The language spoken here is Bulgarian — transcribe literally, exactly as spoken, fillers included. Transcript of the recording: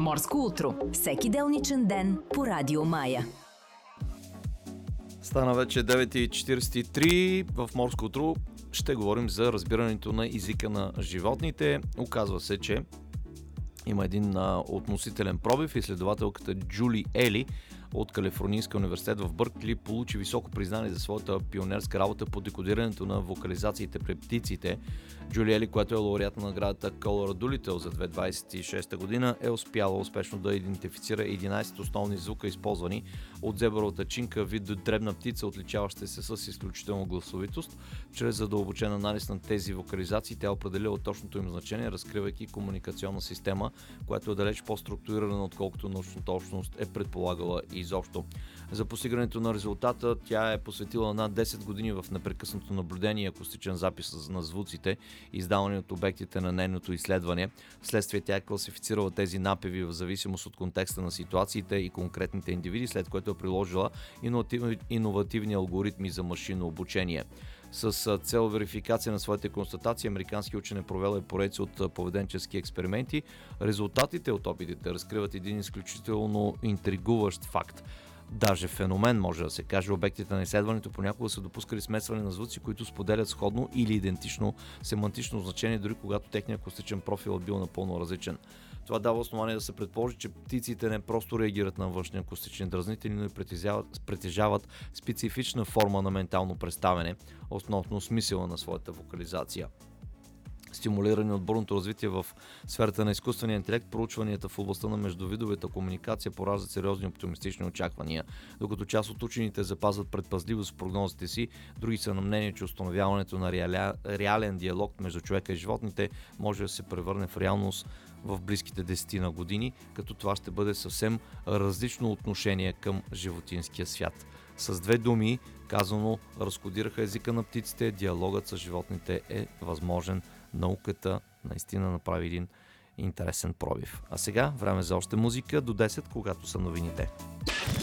Морско утро. Всеки делничен ден по Радио Мая. Стана вече девет и четиридесет и три. В Морско утро ще говорим за разбирането на езика на животните. Оказва се, че има един а, относителен пробив. Изследователката Джули Ели от Калифорнийския университет в Бъркли получи високо признание за своята пионерска работа по декодирането на вокализациите при птиците. Джули Ели, която е лауреат на наградата Colour Doolittle за две хиляди двадесет и шеста година, е успяла успешно да идентифицира единадесет основни звука, използвани от зебровата чинка, вид дребна птица, отличаваща се с изключителна гласовитост. Чрез задълбочен анализ на тези вокализации тя определила точното им значение, разкривайки комуникационна система, която е далеч по-структурирана, отколкото научната общност е предполагала изобщо. За постигането на резултата тя е посветила над десет години в непрекъснато наблюдение и акустичен запис на звуците, издавани от обектите на нейното изследване. Вследствие тя е класифицирала тези напеви в зависимост от контекста на ситуациите и конкретните индивиди, след което е приложила иновативни алгоритми за машинно обучение. С цел верификация на своите констатации, американски учен е провел поредица от поведенчески експерименти. Резултатите от опитите разкриват един изключително интригуващ факт. Даже феномен, може да се каже. Обектите на изследването понякога са допускали смесване на звуци, които споделят сходно или идентично семантично значение, дори когато техният акустичен профил е бил напълно различен. Това дава основание да се предположи, че птиците не просто реагират на външни акустични дразнители, но и притежават, притежават специфична форма на ментално представяне, относно смисъла на своята вокализация. Стимулирани от бурното развитие в сферата на изкуствения интелект, проучванията в областта на междувидовата комуникация пораждат сериозни оптимистични очаквания. Докато част от учените запазват предпазливост в прогнозите си, други са на мнение, че установяването на реаля, реален диалог между човека и животните може да се превърне в реалност в близките десетина години, като това ще бъде съвсем различно отношение към животинския свят. С две думи казано, разкодираха езика на птиците, диалогът с животните е възможен. Науката наистина направи един интересен пробив. А сега време за още музика до десет, когато са новините.